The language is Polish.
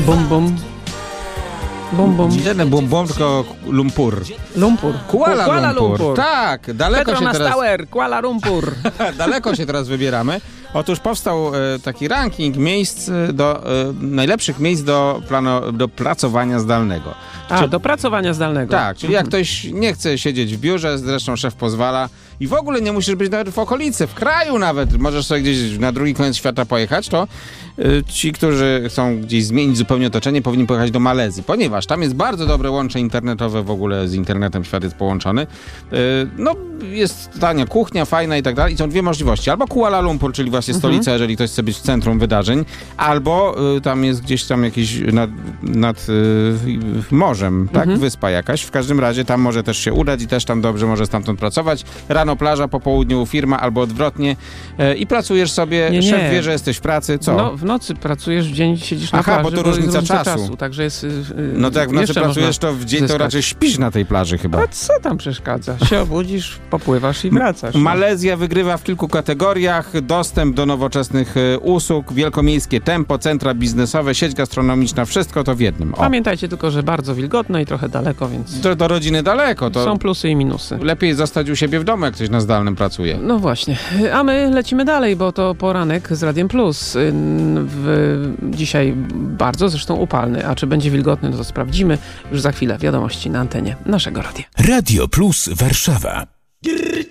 Bum, bum. Bum, bum. Nie bum, tylko Lumpur. Lumpur. Kuala Lumpur. Tak, daleko Petronas się teraz... Tower, Kuala Lumpur. Daleko się teraz wybieramy. Otóż powstał taki ranking miejsc najlepszych miejsc do pracowania zdalnego. Do pracowania zdalnego. Tak, czyli jak ktoś nie chce siedzieć w biurze, zresztą szef pozwala i w ogóle nie musisz być nawet w okolicy, w kraju nawet, możesz sobie gdzieś na drugi koniec świata pojechać, to ci, którzy chcą gdzieś zmienić zupełnie otoczenie, powinni pojechać do Malezji, ponieważ tam jest bardzo dobre łącze internetowe, w ogóle z internetem świat jest połączony. No, jest tania kuchnia, fajna i tak dalej. I są dwie możliwości. Albo Kuala Lumpur, czyli właśnie stolica, jeżeli ktoś chce być w centrum wydarzeń, albo tam jest gdzieś tam jakiś nad morzem, tak? Wyspa jakaś. W każdym razie tam może też się udać i też tam dobrze może stamtąd pracować. Rano plaża, po południu firma, albo odwrotnie. I pracujesz sobie, szef wie, że jesteś w pracy. Co? No, w nocy pracujesz, w dzień siedzisz na plaży. Bo to różnica czasu. Także jest... No to jak w nocy pracujesz, to w dzień zyskać. to raczej śpisz na tej plaży chyba. A co tam przeszkadza? Się obudzisz, popływasz i wracasz. Malezja wygrywa w kilku kategoriach. Dostęp do nowoczesnych usług, wielkomiejskie tempo, centra biznesowe, sieć gastronomiczna, wszystko to w jednym. Pamiętajcie tylko, że bardzo wilgotno i trochę daleko, więc... Do rodziny daleko. To są plusy i minusy. lepiej zostać u siebie w domu, jak ktoś na zdalnym pracuje. No właśnie. A my lecimy dalej, bo to poranek z Radiem Plus. Dzisiaj bardzo zresztą upalny, a czy będzie wilgotny, no to sprawdzimy już za chwilę. Wiadomości na antenie naszego radia. Radio Plus Warszawa.